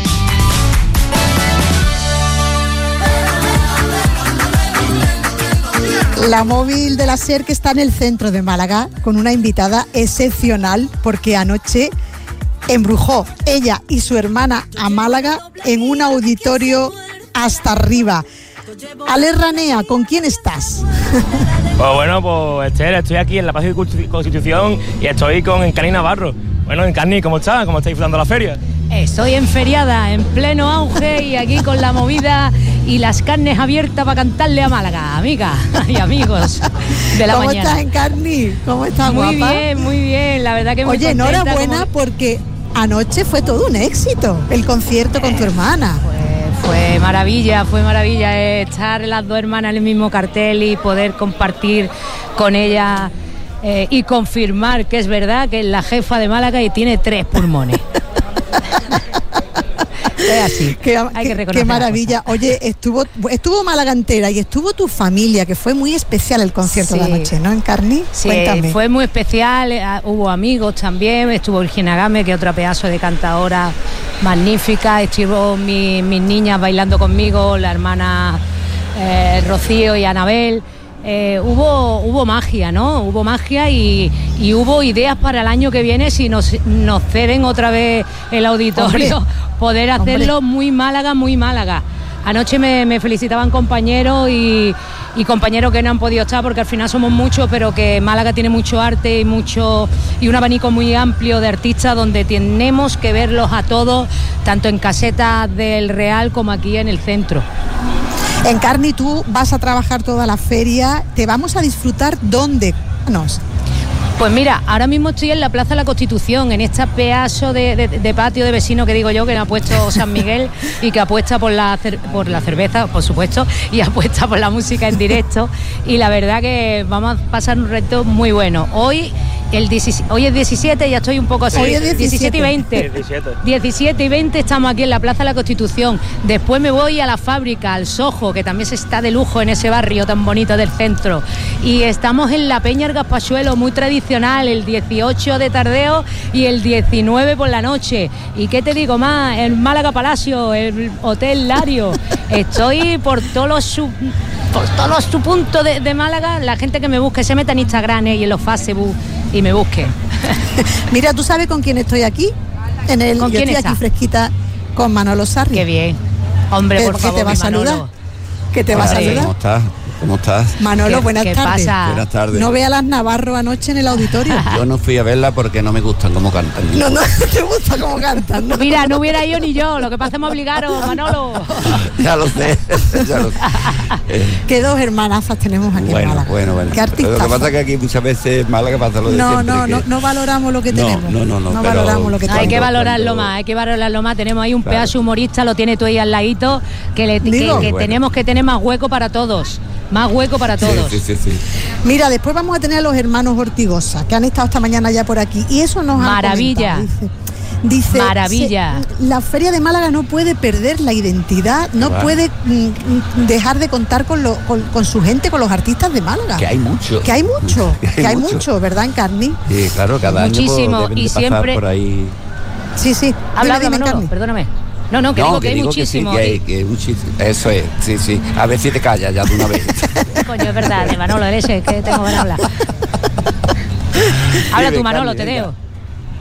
[SPEAKER 2] La móvil de la SER, que está en el centro de Málaga, con una invitada excepcional, porque anoche embrujó ella y su hermana a Málaga en un auditorio hasta arriba. Ale Ranea, ¿con quién estás?
[SPEAKER 3] Pues bueno, pues Esther, estoy aquí en la Plaza de Constitución y estoy con Encarni Navarro. Bueno, Encarni, ¿cómo estás? ¿Cómo estáis disfrutando la feria?
[SPEAKER 19] Estoy en feriada, en pleno auge, y aquí con la movida y las carnes abiertas para cantarle a Málaga, amigas y amigos de la
[SPEAKER 2] ¿Cómo
[SPEAKER 19] mañana.
[SPEAKER 2] ¿Cómo estás, Encarni? ¿Cómo estás,
[SPEAKER 19] muy
[SPEAKER 2] guapa?
[SPEAKER 19] Muy bien, muy bien, la verdad que muy
[SPEAKER 2] Oye,
[SPEAKER 19] contenta.
[SPEAKER 2] enhorabuena,
[SPEAKER 19] como...
[SPEAKER 2] porque anoche fue todo un éxito, el concierto con tu hermana.
[SPEAKER 19] Fue maravilla, fue maravilla estar las dos hermanas en el mismo cartel y poder compartir con ella eh, y confirmar que es verdad que es la jefa de Málaga y tiene tres pulmones. Es así,
[SPEAKER 2] qué,
[SPEAKER 19] hay que reconocer.
[SPEAKER 2] Qué maravilla. Oye, estuvo estuvo Málaga entera y estuvo tu familia, que fue muy especial el concierto
[SPEAKER 19] sí.
[SPEAKER 2] de anoche, ¿no, Encarni?
[SPEAKER 19] Sí,
[SPEAKER 2] Cuéntame.
[SPEAKER 19] Fue muy especial, hubo amigos también, estuvo Virginia Game, que es otra pedazo de cantadora magnífica, estuvo mi, mis niñas bailando conmigo, la hermana eh, Rocío y Anabel. Eh, hubo hubo magia, ¿no? Hubo magia y, y hubo ideas para el año que viene, si nos, nos ceden otra vez el auditorio, hombre, poder hacerlo hombre. muy Málaga, muy Málaga. Anoche me, me felicitaban compañeros y, y compañeros que no han podido estar, porque al final somos muchos, pero que Málaga tiene mucho arte y mucho y un abanico muy amplio de artistas donde tenemos que verlos a todos, tanto en casetas del Real como aquí en el centro.
[SPEAKER 2] Encarni, tú vas a trabajar toda la feria, ¿te vamos a disfrutar dónde? Cuéntanos.
[SPEAKER 19] Pues mira, ahora mismo estoy en la Plaza de la Constitución, en este pedazo de, de, de patio de vecinos que digo yo, que me ha puesto San Miguel y que apuesta por la, por la cerveza, por supuesto, y apuesta por la música en directo, y la verdad que vamos a pasar un reto muy bueno. Hoy el diecisiete, hoy es diecisiete, ya estoy un poco así.
[SPEAKER 2] Hoy es diecisiete.
[SPEAKER 19] diecisiete y veinte. diecisiete y veinte estamos aquí en la Plaza de la Constitución. Después me voy a la fábrica, al Soho, que también se está de lujo en ese barrio tan bonito del centro. Y estamos en la Peña El Gaspachuelo, muy tradicional, el dieciocho de tardeo y el diecinueve por la noche. ¿Y qué te digo más? El Málaga Palacio, el Hotel Lario. Estoy por todos los sub... por todos los subpuntos de, de Málaga. La gente que me busque se meta en Instagram y en los Facebook y me busque.
[SPEAKER 2] Mira, ¿tú sabes con quién estoy aquí? En el,
[SPEAKER 19] ¿Con
[SPEAKER 2] yo
[SPEAKER 19] quién
[SPEAKER 2] estoy
[SPEAKER 19] está?
[SPEAKER 2] aquí fresquita con Manolo Sarri.
[SPEAKER 19] Qué bien. Hombre, por favor,
[SPEAKER 2] ¿Qué te va a saludar?
[SPEAKER 19] Manolo.
[SPEAKER 2] ¿Qué te va a saludar?
[SPEAKER 20] ¿Cómo estás? ¿Cómo estás?
[SPEAKER 2] Manolo,
[SPEAKER 19] ¿Qué,
[SPEAKER 2] buenas
[SPEAKER 19] qué
[SPEAKER 2] tardes.
[SPEAKER 19] Pasa?
[SPEAKER 20] Buenas tardes.
[SPEAKER 2] No ve a las Navarro anoche en el auditorio.
[SPEAKER 20] Yo no fui a verla porque no me gustan cómo cantan.
[SPEAKER 2] No, no te gusta cómo cantan. ¿no?
[SPEAKER 19] Mira, no hubiera yo ni yo, lo que pasa es obligaros, Manolo.
[SPEAKER 20] Ya lo sé, ya lo sé. Eh,
[SPEAKER 2] Qué dos hermanazas tenemos aquí
[SPEAKER 20] bueno,
[SPEAKER 2] en Málaga.
[SPEAKER 20] bueno, bueno.
[SPEAKER 2] Qué artistas.
[SPEAKER 20] Lo que pasa es que aquí muchas veces en Málaga pasa lo de
[SPEAKER 2] No,
[SPEAKER 20] siempre.
[SPEAKER 2] no,
[SPEAKER 20] que...
[SPEAKER 2] no, no valoramos lo que
[SPEAKER 20] No,
[SPEAKER 2] tenemos.
[SPEAKER 20] no, no, no,
[SPEAKER 2] No
[SPEAKER 20] pero
[SPEAKER 2] valoramos lo que
[SPEAKER 19] Hay
[SPEAKER 2] tenemos.
[SPEAKER 19] que valorarlo
[SPEAKER 20] cuando-
[SPEAKER 19] más, hay que valorarlo más. Tenemos ahí un
[SPEAKER 20] Claro.
[SPEAKER 19] pedazo humorista, lo tiene tú ahí al ladito, que, le, que,
[SPEAKER 2] Digo.
[SPEAKER 19] que
[SPEAKER 20] Bueno.
[SPEAKER 19] tenemos que tener más hueco para todos. Más hueco para todos.
[SPEAKER 20] Sí, sí, sí, sí.
[SPEAKER 2] Mira, después vamos a tener a los hermanos Ortigosa, que han estado esta mañana ya por aquí. Y eso nos ha
[SPEAKER 19] Maravilla.
[SPEAKER 2] Dice, dice
[SPEAKER 19] Maravilla.
[SPEAKER 2] se- la Feria de Málaga no puede perder la identidad, no
[SPEAKER 20] Va.
[SPEAKER 2] puede mm, dejar de contar con, lo, con, con su gente, con los artistas de Málaga.
[SPEAKER 20] Que hay mucho.
[SPEAKER 2] Que hay mucho,
[SPEAKER 20] Que hay
[SPEAKER 2] que hay
[SPEAKER 20] mucho.
[SPEAKER 2] mucho, ¿verdad, Encarni?
[SPEAKER 20] Sí, claro, cada
[SPEAKER 19] Muchísimo,
[SPEAKER 20] año pues, deben
[SPEAKER 19] y
[SPEAKER 20] de pasar
[SPEAKER 19] siempre-
[SPEAKER 20] por ahí.
[SPEAKER 2] Sí, sí.
[SPEAKER 19] Habla,
[SPEAKER 2] Dime, dime,
[SPEAKER 19] Manolo,
[SPEAKER 2] Encarni.
[SPEAKER 19] perdóname. No, no, que
[SPEAKER 20] no,
[SPEAKER 19] digo que, hay
[SPEAKER 20] digo
[SPEAKER 19] muchísimo.
[SPEAKER 20] Que sí, que hay, que hay muchísimo. Eso es, sí, sí. A ver si te callas ya de una vez.
[SPEAKER 19] Coño, es verdad, de Manolo, eres el que tengo ganas de hablar. Habla
[SPEAKER 20] Dime,
[SPEAKER 19] tú, Manolo,
[SPEAKER 20] Carmen,
[SPEAKER 19] te
[SPEAKER 20] venga.
[SPEAKER 19] dejo.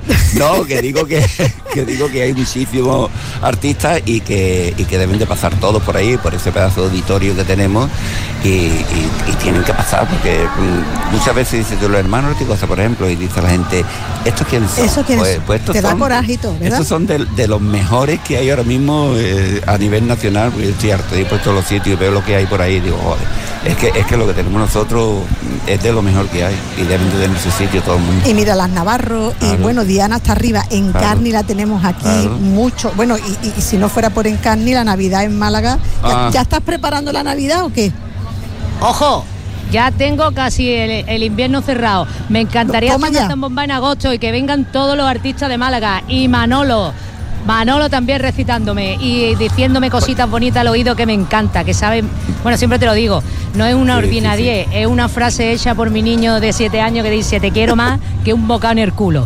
[SPEAKER 20] No, que digo que, que digo que hay muchísimos artistas y que, y que deben de pasar todos por ahí, por ese pedazo de auditorio que tenemos, y, y, y tienen que pasar, porque muchas veces dices tú, los hermanos Ortigosa, por ejemplo, y dice la gente, ¿estos quiénes son?
[SPEAKER 2] ¿Eso quiénes
[SPEAKER 20] pues,
[SPEAKER 2] son?
[SPEAKER 20] pues estos
[SPEAKER 2] Te da
[SPEAKER 20] son,
[SPEAKER 2] coraje y todo, ¿verdad?
[SPEAKER 20] Estos son de, de los mejores que hay ahora mismo eh, a nivel nacional, porque yo estoy harto de ir por todos los sitios y veo lo que hay por ahí y digo, joder, es que, es que lo que tenemos nosotros es de lo mejor que hay y deben de tener su sitio todo el mundo.
[SPEAKER 2] Y mira, las Navarro, claro. Y bueno, Diana está arriba, Encarni claro. La tenemos aquí claro. Mucho, bueno, y, y, y si no fuera por Encarni, la Navidad en Málaga, ¿ya, ah. ¿ya estás preparando la Navidad o qué?
[SPEAKER 19] ¡Ojo! Ya tengo casi el, el invierno cerrado. Me encantaría hacer una zambomba en agosto y que vengan todos los artistas de Málaga. Y Manolo, Manolo también recitándome y diciéndome cositas bonitas al oído que me encanta, que saben, bueno, siempre te lo digo, no es una sí, ordinariedad, sí, sí. Es una frase hecha por mi niño de siete años que dice, te quiero más que un bocado en el culo.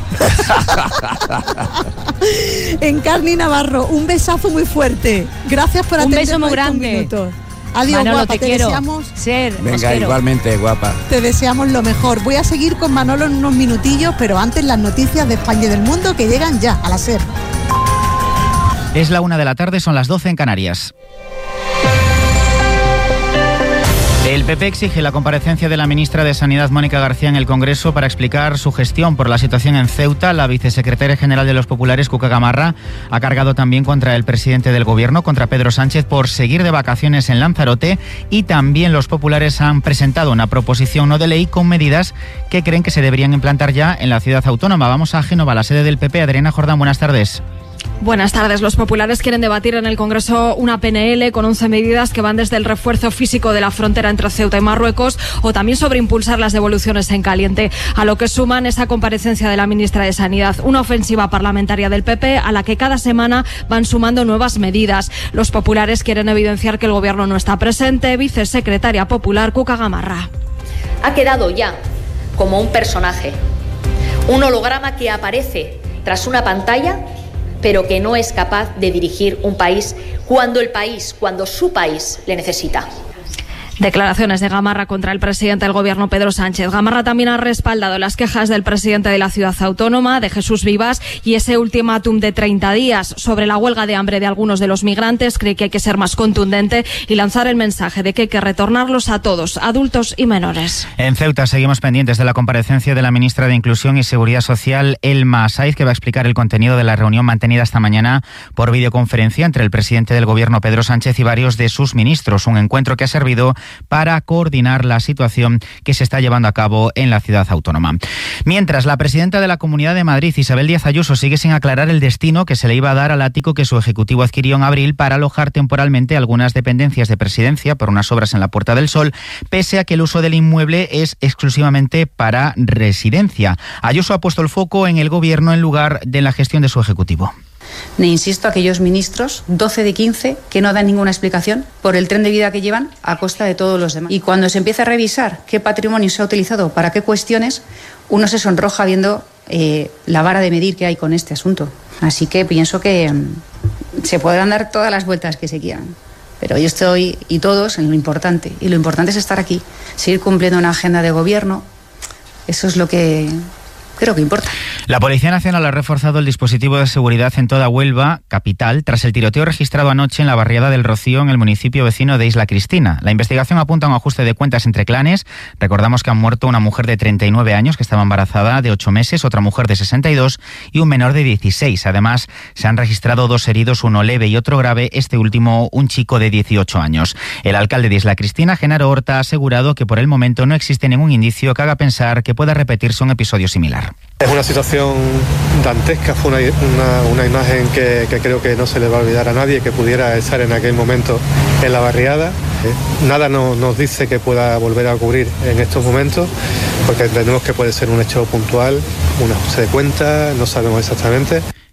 [SPEAKER 2] Encarni Navarro, un besazo muy fuerte. Gracias por atendernos.
[SPEAKER 19] Un beso muy grande.
[SPEAKER 2] Minutos. Adiós,
[SPEAKER 19] Manolo,
[SPEAKER 2] guapa,
[SPEAKER 19] te,
[SPEAKER 2] te
[SPEAKER 19] quiero
[SPEAKER 2] deseamos
[SPEAKER 19] ser.
[SPEAKER 20] Venga, igualmente, guapa.
[SPEAKER 2] Te deseamos lo mejor. Voy a seguir con Manolo en unos minutillos, pero antes las noticias de España y del mundo que llegan ya a la SER.
[SPEAKER 21] Es la una de la tarde, son las doce en Canarias. El P P exige la comparecencia de la ministra de Sanidad, Mónica García, en el Congreso para explicar su gestión por la situación en Ceuta. La vicesecretaria general de los populares, Cuca Gamarra, ha cargado también contra el presidente del Gobierno, contra Pedro Sánchez, por seguir de vacaciones en Lanzarote, y también los populares han presentado una proposición no de ley con medidas que creen que se deberían implantar ya en la ciudad autónoma. Vamos a Génova, la sede del P P. Adriana Jordán, buenas tardes.
[SPEAKER 22] Buenas tardes. Los populares quieren debatir en el Congreso una P N L con once medidas que van desde el refuerzo físico de la frontera entre Ceuta y Marruecos o también sobre impulsar las devoluciones en caliente, a lo que suman esa comparecencia de la ministra de Sanidad, una ofensiva parlamentaria del P P a la que cada semana van sumando nuevas medidas. Los populares quieren evidenciar que el Gobierno no está presente. Vicesecretaria popular Cuca Gamarra.
[SPEAKER 23] Ha quedado ya como un personaje, un holograma que aparece tras una pantalla, pero que no es capaz de dirigir un país cuando el país, cuando su país le necesita.
[SPEAKER 22] Declaraciones de Gamarra contra el presidente del Gobierno, Pedro Sánchez. Gamarra también ha respaldado las quejas del presidente de la ciudad autónoma, de Jesús Vivas, y ese ultimátum de treinta días sobre la huelga de hambre de algunos de los migrantes. Cree que hay que ser más contundente y lanzar el mensaje de que hay que retornarlos a todos, adultos y menores.
[SPEAKER 21] En Ceuta seguimos pendientes de la comparecencia de la ministra de Inclusión y Seguridad Social, Elma Saiz, que va a explicar el contenido de la reunión mantenida esta mañana por videoconferencia entre el presidente del Gobierno, Pedro Sánchez, y varios de sus ministros. Un encuentro que ha servido para coordinar la situación que se está llevando a cabo en la ciudad autónoma. Mientras, la presidenta de la Comunidad de Madrid, Isabel Díaz Ayuso, sigue sin aclarar el destino que se le iba a dar al ático que su ejecutivo adquirió en abril para alojar temporalmente algunas dependencias de Presidencia por unas obras en la Puerta del Sol, pese a que el uso del inmueble es exclusivamente para residencia. Ayuso ha puesto el foco en el Gobierno en lugar de la gestión de su ejecutivo.
[SPEAKER 24] Le insisto a aquellos ministros, doce de quince, que no dan ninguna explicación por el tren de vida que llevan a costa de todos los demás. Y cuando se empieza a revisar qué patrimonio se ha utilizado para qué cuestiones, uno se sonroja viendo eh, la vara de medir que hay con este asunto. Así que pienso que um, se podrán dar todas las vueltas que se quieran. Pero yo estoy, y todos, en lo importante. Y lo importante es estar aquí, seguir cumpliendo una agenda de gobierno. Eso es lo que creo que importa.
[SPEAKER 21] La Policía Nacional ha reforzado el dispositivo de seguridad en toda Huelva, capital, tras el tiroteo registrado anoche en la barriada del Rocío, en el municipio vecino de Isla Cristina. La investigación apunta a un ajuste de cuentas entre clanes. Recordamos que han muerto una mujer de treinta y nueve años que estaba embarazada de ocho meses, otra mujer de sesenta y dos y un menor de dieciséis. Además, se han registrado dos heridos, uno leve y otro grave, este último un chico de dieciocho años. El alcalde de Isla Cristina, Genaro Horta, ha asegurado que por el momento no existe ningún indicio que haga pensar que pueda repetirse un episodio similar.
[SPEAKER 25] Es una situación dantesca, fue una, una, una imagen que, que creo que no se le va a olvidar a nadie, que pudiera estar en aquel momento en la barriada. Nada no, nos dice que pueda volver a ocurrir en estos momentos, porque entendemos que puede ser un hecho puntual, un ajuste de cuentas, no sabemos exactamente.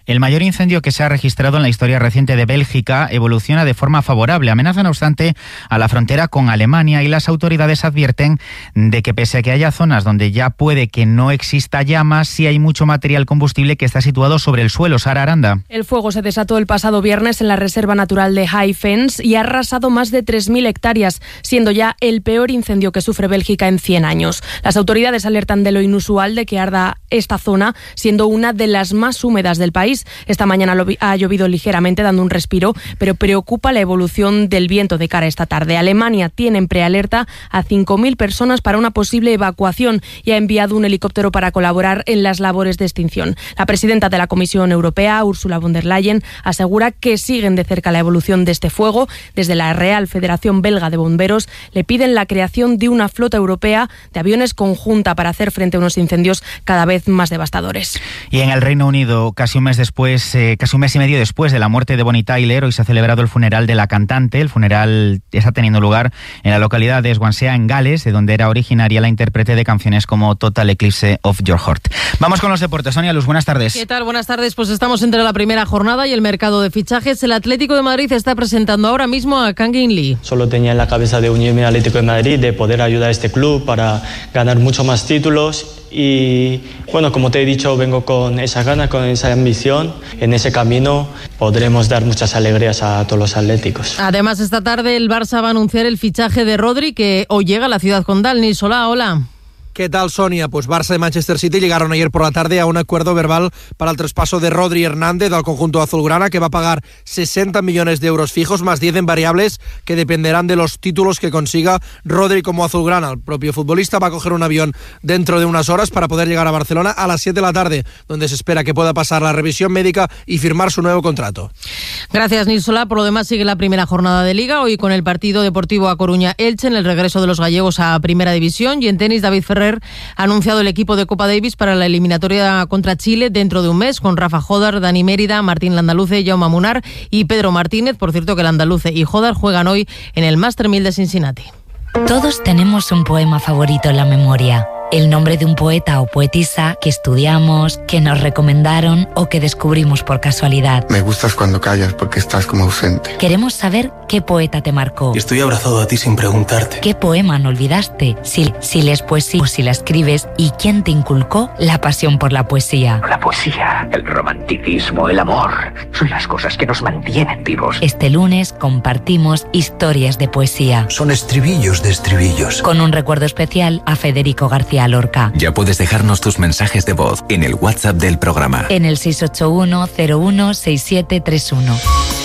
[SPEAKER 21] El mayor incendio que se ha registrado en la historia reciente de Bélgica evoluciona de forma favorable. Amenaza, no obstante, a la frontera con Alemania y las autoridades advierten de que pese a que haya zonas donde ya puede que no exista llamas, sí hay mucho material combustible que está situado sobre el suelo. Sara Aranda.
[SPEAKER 4] El fuego se desató el pasado viernes en la Reserva Natural de High Fens y ha arrasado más de tres mil hectáreas, siendo ya el peor incendio que sufre Bélgica en cien años. Las autoridades alertan de lo inusual de que arda esta zona, siendo una de las más húmedas del país. Esta mañana ha llovido ligeramente, dando un respiro, pero preocupa la evolución del viento de cara a esta tarde. Alemania tiene en prealerta a cinco mil personas para una posible evacuación y ha enviado un helicóptero para colaborar en las labores de extinción. La presidenta de la Comisión Europea, Ursula von der Leyen, asegura que siguen de cerca la evolución de este fuego. Desde la Real Federación Belga de Bomberos le piden la creación de una flota europea de aviones conjunta para hacer frente a unos incendios cada vez más devastadores.
[SPEAKER 21] Y en el Reino Unido, casi un mes de Después, eh, casi un mes y medio después de la muerte de Bonnie Tyler, hoy se ha celebrado el funeral de la cantante. El funeral está teniendo lugar en la localidad de Swansea, en Gales, de donde era originaria la intérprete de canciones como Total Eclipse of Your Heart. Vamos con los deportes. Sonia Luz, buenas tardes.
[SPEAKER 5] ¿Qué tal? Buenas tardes. Pues estamos entre la primera jornada y el mercado de fichajes. El Atlético de Madrid está presentando ahora mismo a Kangin Lee.
[SPEAKER 8] Solo tenía en la cabeza de unirme al Atlético de Madrid, de poder ayudar a este club para ganar muchos más títulos. Y bueno, como te he dicho, vengo con esa gana, con esa ambición. En ese camino podremos dar muchas alegrías a todos los atléticos.
[SPEAKER 5] Además, esta tarde el Barça va a anunciar el fichaje de Rodri, que hoy llega a la ciudad condal. Nils Solá, hola.
[SPEAKER 10] ¿Qué tal, Sonia? Pues Barça y Manchester City llegaron ayer por la tarde a un acuerdo verbal para el traspaso de Rodri Hernández al conjunto azulgrana, que va a pagar sesenta millones de euros fijos más diez en variables que dependerán de los títulos que consiga Rodri como azulgrana. El propio futbolista va a coger un avión dentro de unas horas para poder llegar a Barcelona a las siete de la tarde, donde se espera que pueda pasar la revisión médica y firmar su nuevo contrato.
[SPEAKER 5] Gracias, Nils Solá. Por lo demás, sigue la primera jornada de Liga, hoy con el partido Deportivo A Coruña-Elche en el regreso de los gallegos a Primera División. Y en tenis, David Ferrer ha anunciado el equipo de Copa Davis para la eliminatoria contra Chile dentro de un mes, con Rafa Jodar, Dani Mérida, Martín Landaluce, Jaume Munar y Pedro Martínez. Por cierto, que Landaluce y Jodar juegan hoy en el Master mil de Cincinnati.
[SPEAKER 12] Todos tenemos un poema favorito en la memoria. El nombre de un poeta o poetisa que estudiamos, que nos recomendaron o que descubrimos por casualidad.
[SPEAKER 26] Me gustas cuando callas porque estás como ausente.
[SPEAKER 12] Queremos saber qué poeta te marcó.
[SPEAKER 26] Y estoy abrazado a ti sin preguntarte.
[SPEAKER 12] ¿Qué poema no olvidaste? Si, si lees poesía o si la escribes. ¿Y quién te inculcó la pasión por la poesía?
[SPEAKER 27] La poesía, el romanticismo, el amor, son las cosas que nos mantienen vivos.
[SPEAKER 12] Este lunes compartimos historias de poesía.
[SPEAKER 26] Son estribillos de estribillos.
[SPEAKER 12] Con un recuerdo especial a Federico García Lorca.
[SPEAKER 28] Ya puedes dejarnos tus mensajes de voz en el WhatsApp del programa.
[SPEAKER 12] En el seis ocho uno cero uno seis siete tres uno.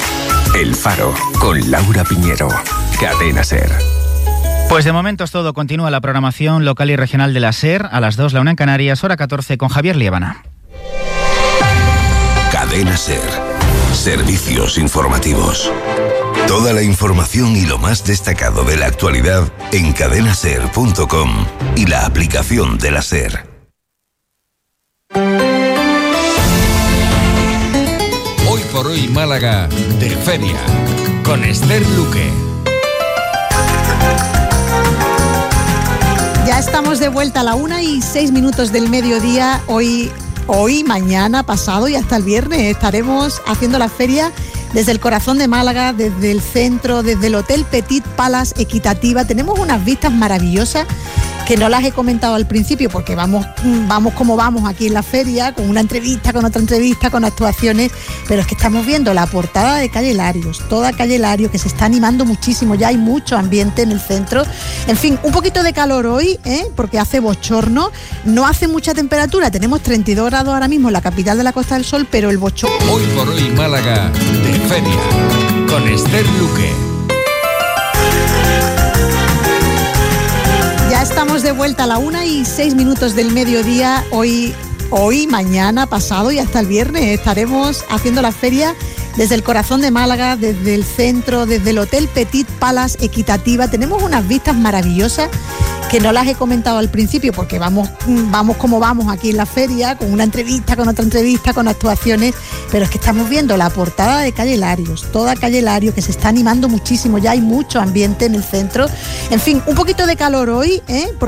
[SPEAKER 28] El Faro, con Laura Piñero. Cadena SER.
[SPEAKER 21] Pues de momento es todo. Continúa la programación local y regional de la SER. A las dos, la una en Canarias, hora catorce, con Javier Liébana.
[SPEAKER 29] Cadena SER. Servicios informativos. Toda la información y lo más destacado de la actualidad en cadena ser punto com y la aplicación de la SER.
[SPEAKER 1] Hoy por hoy Málaga de feria con Esther Luque.
[SPEAKER 2] Ya estamos de vuelta a la una y seis minutos del mediodía. Hoy, hoy, mañana, pasado y hasta el viernes estaremos haciendo la feria desde el corazón de Málaga, desde el centro, desde el Hotel Petit Palace Equitativa. Tenemos unas vistas maravillosas que no las he comentado al principio porque vamos, vamos como vamos aquí en la feria, con una entrevista, con otra entrevista, con actuaciones, pero es que estamos viendo la portada de Calle Larios, toda Calle Larios, que se está animando muchísimo, ya hay mucho ambiente en el centro. En fin, un poquito de calor hoy, ¿eh? Porque hace bochorno, no hace mucha temperatura, tenemos treinta y dos grados ahora mismo en la capital de la Costa del Sol, pero el bochorno...
[SPEAKER 1] Hoy por hoy Málaga de feria con Esther Luque.
[SPEAKER 2] Ya estamos de vuelta a la una y seis minutos del mediodía. Hoy, hoy, mañana, pasado y hasta el viernes estaremos haciendo la feria desde el corazón de Málaga, desde el centro, desde el Hotel Petit Palace Equitativa. Tenemos unas vistas maravillosas que no las he comentado al principio porque vamos, vamos como vamos aquí en la feria, con una entrevista, con otra entrevista, con actuaciones, pero es que estamos viendo la portada de Calle Larios, toda Calle Larios, que se está animando muchísimo, ya hay mucho ambiente en el centro. En fin, un poquito de calor hoy, ¿eh? Porque